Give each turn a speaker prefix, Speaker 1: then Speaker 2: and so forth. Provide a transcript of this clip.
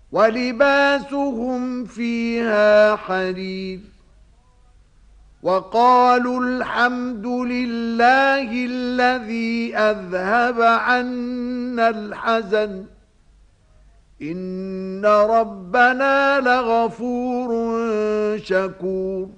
Speaker 1: ولباسهم فيها حرير وقالوا الحمد لله الذي أذهب عنا الحزن إن ربنا لغفور شكور